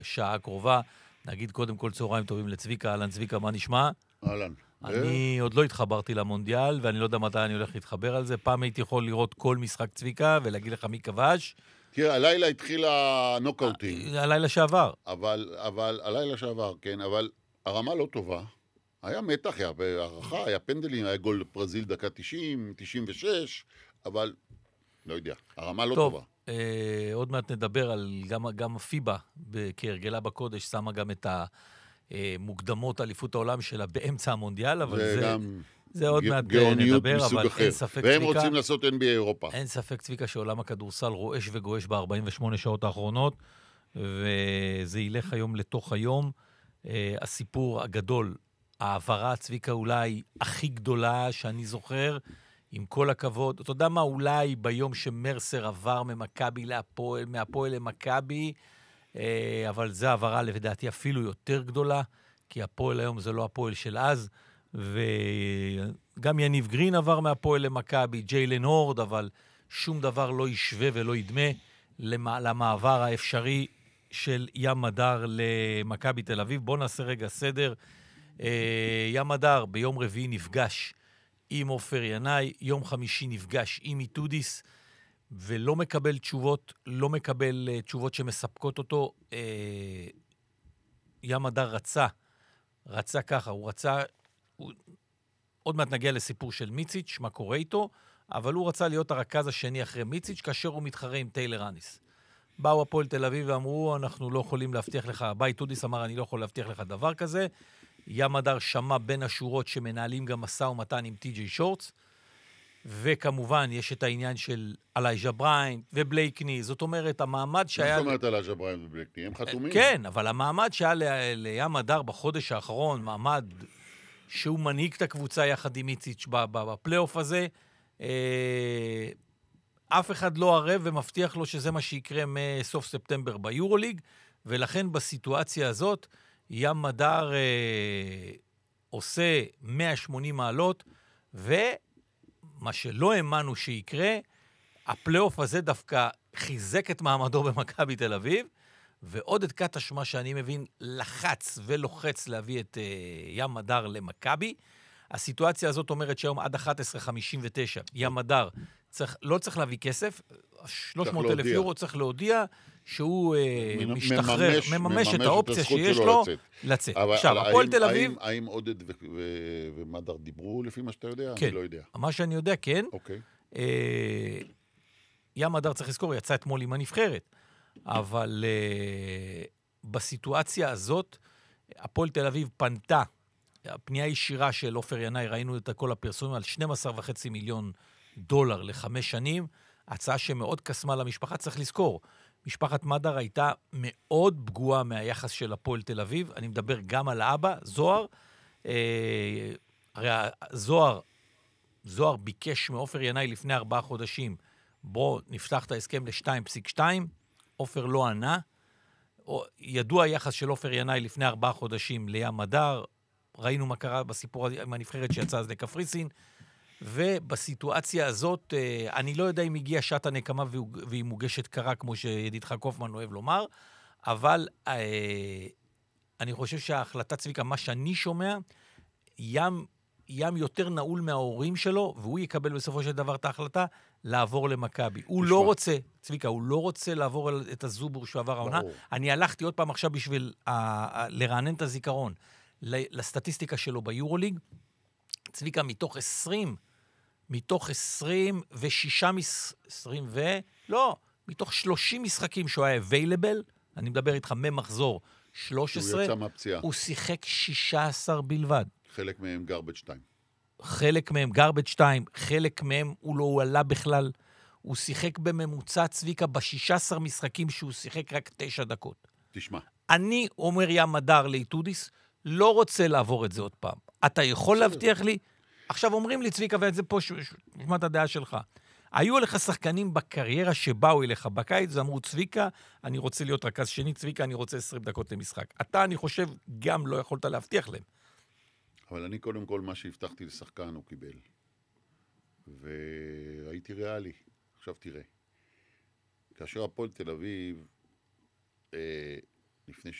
שעה הקרובה. נגיד קודם כל צהריים טובים לצביקה. אהלן צביקה, מה נשמע? אהלן. אני עוד לא התחברתי למונדיאל, ואני לא יודע מתי אני הולך להתחבר על זה. פעם הייתי יכול לראות כל משחק צביקה, ולהגיד לך מי כבש. תראה, הלילה התחיל הנוקאוטים. הלילה שעבר. אבל הלילה שעבר, כן, אבל הרמה לא טובה. היה מתח, היה הערכה, היה פנדלים, היה גול ברזיל דקה 90, 96, אבל לא יודע, הרמה לא טובה. טוב, עוד מעט נדבר על גם הפיבה, כהרגלה בקודש, שמה גם את המוקדמות אליפות העולם שלה באמצע המונדיאל, אבל זה עוד מעט נדבר, אבל אין ספק והם רוצים לעשות NBA אירופה. אין ספק צביקה שעולם הכדורסל רועש וגועש ב-48 שעות האחרונות, וזה ילך היום לתוך היום. הסיפור הגדול, העברה צביקה אולי הכי גדולה שאני זוכר, עם כל הכבוד. אתה יודע מה, אולי ביום שמרסר עבר ממכבי להפועל, מהפועל למכבי, אבל זה העברה לדעתי אפילו יותר גדולה, כי הפועל היום זה לא הפועל של אז, וגם יניב גרין עבר מהפועל למכבי, ג'יילן הורד, אבל שום דבר לא ישווה ולא ידמה למעבר האפשרי של ים מדר למכבי תל אביב. בואו נעשה רגע סדר. ים מדר ביום רביעי נפגש עם עופר ינאי, יום חמישי נפגש עם איתודיס, ולא מקבל תשובות, לא מקבל תשובות שמספקות אותו. ים מדר רצה ככה, עוד מעט נגיע לסיפור של מיציץ', מה קורה איתו, אבל הוא רצה להיות הרכז השני אחרי מיציץ', כאשר הוא מתחרה עם טיילר אניס. באו הפועל תל אביב ואמרו, אנחנו לא יכולים להבטיח לך, איתודיס אמר, אני לא יכול להבטיח לך דבר כזה. ים מדר שמע בין השורות שמנהלים גם מסע ומתן עם טי.ג'יי שורטס, וכמובן יש את העניין של אלייג'ה בריינט ובלייקני, זאת אומרת, המעמד שהיה... זאת אומרת אלייג'ה בריינט ובלייקני, הם חתומים? כן, אבל המעמד שהיה לים מדר בחודש האחרון, מעמד שהוא מנהיג את הקבוצה יחד עם איציץ' בפלייאוף הזה, אף אחד לא ערב ומבטיח לו שזה מה שיקרה מסוף ספטמבר ביורוליג, ולכן בסיטואציה הזאת, ים מדר עושה 180 מעלות, ומה שלא האמנו שיקרה, הפלייאוף הזה דווקא חיזק את מעמדו במכבי תל אביב, ועוד את קטש, מה שאני מבין, לחץ ולוחץ להביא את ים מדר למכבי. הסיטואציה הזאת אומרת שהיום עד 11:59, ים מדר לא צריך להביא כסף, 300,000 יורו צריך להודיע שהוא משתחרר, מממש את האופציה שיש לו לצאת. עכשיו, הפועל תל אביב... האם עודד ומדר דיברו לפי מה שאתה יודע? כן. אני לא יודע. מה שאני יודע, כן. אוקיי. ים מדר צריך לזכור, יצא אתמול עם הנבחרת. אבל בסיטואציה הזאת, הפועל תל אביב פנתה, הפנייה ישירה של עופר ינאי, ראינו את כל הפרסומים על 12.5 מיליון דולר ל5 שנים, הצעה שמאוד קסמה למשפחה, צריך לזכור, משפחת מדר הייתה מאוד פגועה מהיחס של הפועל תל אביב, אני מדבר גם על האבא, זוהר, הרי זוהר ביקש מעופר ינאי לפני 4 חודשים, בוא נפתח את ההסכם ל-2.2, עופר לא ענה, ידוע היחס של עופר ינאי לפני 4 חודשים לים מדר, ראינו מה קרה בסיפור עם הנבחרת שיצא אז לקפריסין, ובסיטואציה הזאת, אני לא יודע אם הגיעה שעת הנקמה והיא מוגשת קרה, כמו שידידך קופמן אוהב לומר, אבל אני חושב שההחלטה צביקה, מה שאני שומע, ים יותר נעול מההורים שלו, והוא יקבל בסופו של דבר את ההחלטה, לעבור למכבי. הוא לא רוצה, צביקה, הוא לא רוצה לעבור את הזובור שעבר העונה. אני הלכתי עוד פעם עכשיו בשביל לרענן את הזיכרון, לסטטיסטיקה שלו ביורוליג, צביקה, מתוך 30 משחקים שהוא היה available, אני מדבר איתך ממחזור 13, הוא שיחק 16 בלבד. חלק מהם גרבג' 2. חלק מהם הוא לא עלה בכלל. הוא שיחק בממוצע צביקה ב16 משחקים שהוא שיחק רק 9 דקות. תשמע. אני אומר ים מדר לאיתודיס, לא רוצה לעבור את זה עוד פעם. אתה יכול להבטיח לי? עכשיו אומרים לי צביקה, ואת זה פה, נשמע את הדעה שלך. היו לך שחקנים בקריירה שבאו אליך בקיץ, ואמרו צביקה, אני רוצה להיות רכז שני, צביקה, אני רוצה 20 דקות למשחק. אתה, אני חושב, גם לא יכולת להבטיח להם. אבל אני קודם כל, מה שהבטחתי לשחקן הוא קיבל. והייתי ריאלי. עכשיו תראה. כאשר הפועל תל אביב לפני